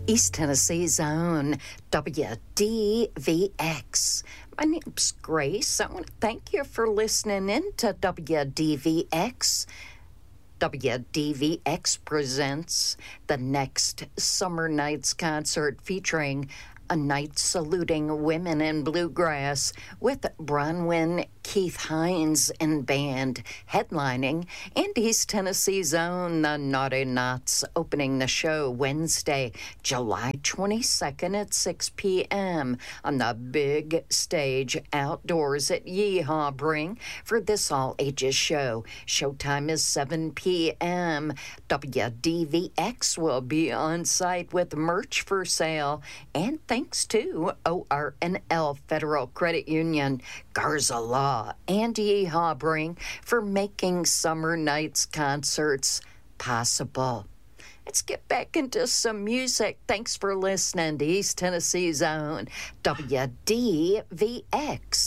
East Tennessee's own WDVX. My name's Grace. I want to thank you for listening in to WDVX. WDVX presents the next Summer Nights concert featuring a night saluting women in bluegrass with Bronwyn Keith Hines and band headlining, and East Tennessee's own The Naughty Knots opening the show Wednesday, July 22nd at 6 p.m. on the big stage outdoors at Yeehaw Bring for this all-ages show. Showtime is 7 p.m. WDVX will be on site with merch for sale, and thanks to ORNL Federal Credit Union, Garza Law, and Yeehaw Bring for making Summer Nights concerts possible. Let's get back into some music. Thanks for listening to East Tennessee's own WDVX.